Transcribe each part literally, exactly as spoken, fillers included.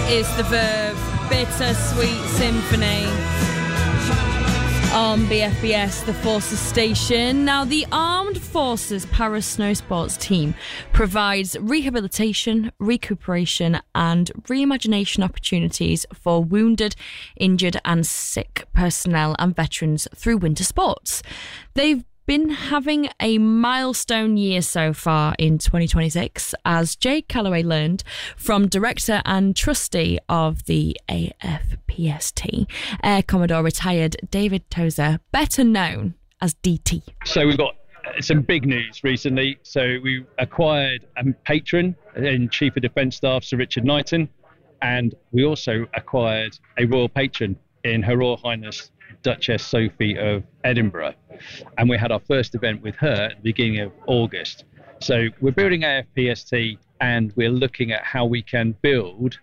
is the Verve Bittersweet Symphony on B F B S, the Forces station. Now, the Armed Forces Para Snow Sports team provides rehabilitation, recuperation and reimagination opportunities for wounded, injured and sick personnel and veterans through winter sports. They've been having a milestone year so far in twenty twenty-six, as Jake Calloway learned from director and trustee of the A F P S T, Air Commodore retired David Tozer, better known as D T. So we've got some big news recently. So we acquired a patron in Chief of Defence Staff Sir Richard Knighton, and we also acquired a royal patron in Her Royal Highness Duchess Sophie of Edinburgh, and we had our first event with her at the beginning of August. So we're building A F P S T, and we're looking at how we can build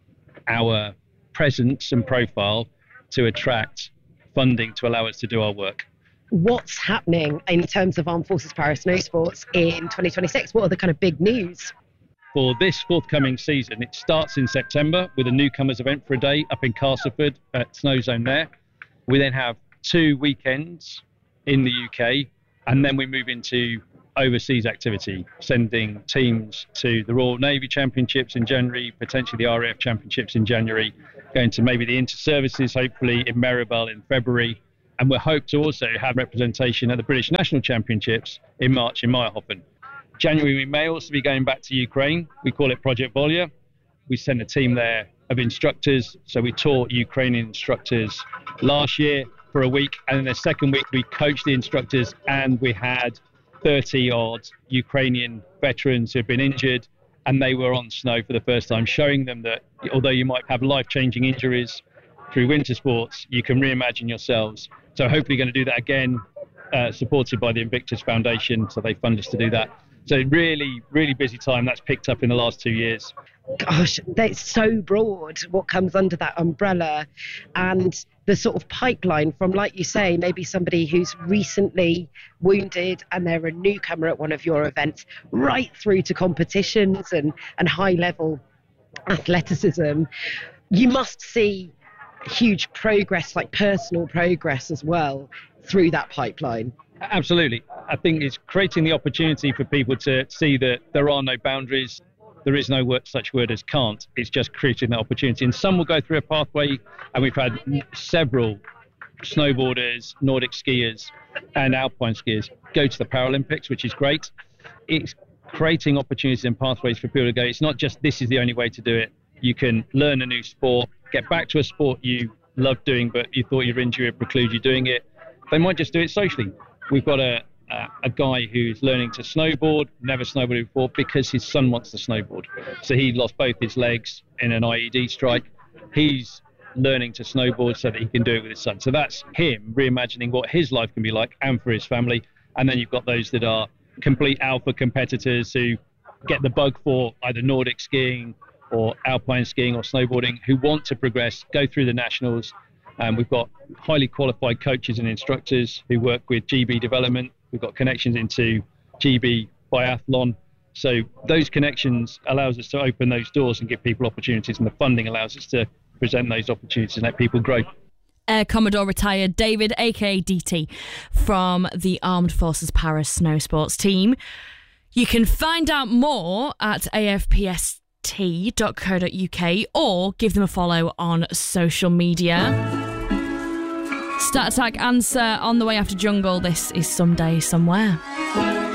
our presence and profile to attract funding to allow us to do our work. What's happening in terms of Armed Forces Para Snow Sports in twenty twenty-six? What are the kind of big news? For this forthcoming season, it starts in September with a newcomers event for a day up in Castleford at Snow Zone there. We then have two weekends in the U K, and then we move into overseas activity, sending teams to the Royal Navy Championships in January, potentially the R A F Championships in January, going to maybe the Inter-Services, hopefully in Maribel in February. And we hope to also have representation at the British National Championships in March in Meyerhofen. January, we may also be going back to Ukraine. We call it Project Volya. We send a team there of instructors. So we taught Ukrainian instructors last year for a week, and then the second week we coached the instructors, and we had thirty odd Ukrainian veterans who had been injured, and they were on snow for the first time, showing them that although you might have life-changing injuries through winter sports, you can reimagine yourselves. So hopefully going to do that again, uh, supported by the Invictus Foundation, so they fund us to do that. So really, really busy time. That's picked up in the last two years. Gosh, that's so broad, what comes under that umbrella, and the sort of pipeline from, like you say, maybe somebody who's recently wounded and they're a newcomer at one of your events, right through to competitions and, and high-level athleticism. You must see huge progress, like personal progress as well, through that pipeline. Absolutely. I think it's creating the opportunity for people to see that there are no boundaries. There is no word, such word as can't. It's just creating the opportunity. And some will go through a pathway, and we've had several snowboarders, Nordic skiers and alpine skiers go to the Paralympics, which is great. It's creating opportunities and pathways for people to go. It's not just this is the only way to do it. You can learn a new sport, get back to a sport you love doing, but you thought your injury would preclude you doing it. They might just do it socially. We've got a, a, a guy who's learning to snowboard, never snowboarded before, because his son wants to snowboard. So he lost both his legs in an I E D strike. He's learning to snowboard so that he can do it with his son. So that's him reimagining what his life can be like, and for his family. And then you've got those that are complete alpha competitors who get the bug for either Nordic skiing or alpine skiing or snowboarding, who want to progress, go through the nationals. Um, we've got highly qualified coaches and instructors who work with G B development. We've got connections into G B biathlon. So those connections allows us to open those doors and give people opportunities, and the funding allows us to present those opportunities and let people grow. Air Commodore retired David, aka D T, from the Armed Forces Para Snow Sports team. You can find out more at A F P S T dot co dot U K or give them a follow on social media. Stat Attack answer on the way after Jungle. This is Someday Somewhere.